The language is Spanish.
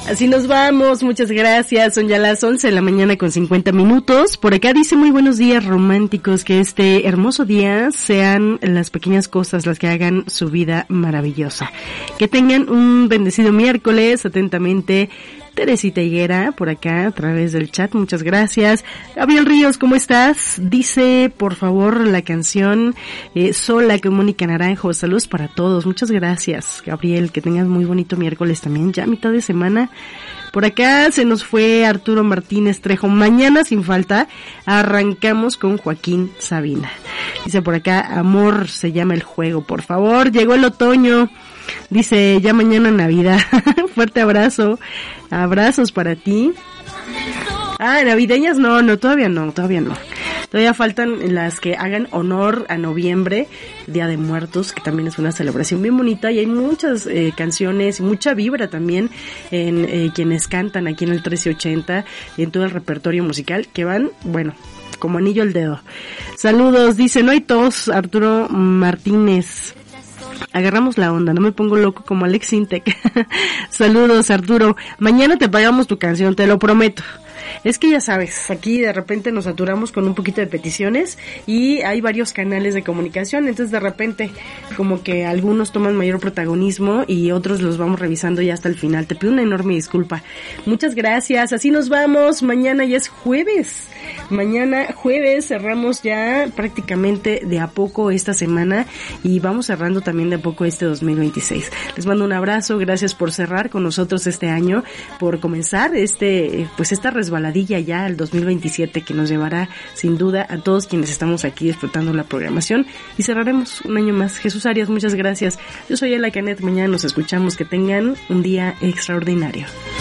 Así nos vamos, muchas gracias. Son ya las 11 de la mañana con 50 minutos. Por acá dice muy buenos días románticos, que este hermoso día sean las pequeñas cosas las que hagan su vida maravillosa. Que tengan un bendecido miércoles. Atentamente, Teresita Higuera, por acá a través del chat, muchas gracias. Gabriel Ríos, ¿cómo estás? Dice, por favor, la canción Sola con Mónica Naranjo. Saludos para todos, muchas gracias, Gabriel, que tengas muy bonito miércoles también, ya mitad de semana. Por acá se nos fue Arturo Martínez Trejo. Mañana sin falta arrancamos con Joaquín Sabina. Dice por acá, amor se llama el juego, por favor, llegó el otoño. Dice, ya mañana Navidad. Fuerte abrazo. Abrazos para ti. Navideñas no, todavía no. Todavía faltan las que hagan honor a noviembre, Día de Muertos, que también es una celebración bien bonita, y hay muchas canciones, mucha vibra también en quienes cantan aquí en el 1380, y en todo el repertorio musical, que van, bueno, como anillo al dedo. Saludos, dice, no hay tos, Arturo Martínez. Agarramos la onda, no me pongo loco como Alex Intec. Saludos, Arturo. Mañana te pagamos tu canción, te lo prometo. Es que ya sabes, aquí de repente nos saturamos con un poquito de peticiones y hay varios canales de comunicación, entonces de repente como que algunos toman mayor protagonismo y otros los vamos revisando ya hasta el final. Te pido una enorme disculpa. Muchas gracias, así nos vamos. Mañana ya es jueves. Mañana jueves cerramos ya prácticamente de a poco esta semana y vamos cerrando también de a poco este 2026. Les mando un abrazo, gracias por cerrar con nosotros este año, por comenzar esta resbaladilla ya al 2027 que nos llevará sin duda a todos quienes estamos aquí disfrutando la programación, y cerraremos un año más. Jesús Arias, muchas gracias. Yo soy Ela Canet, mañana nos escuchamos, que tengan un día extraordinario.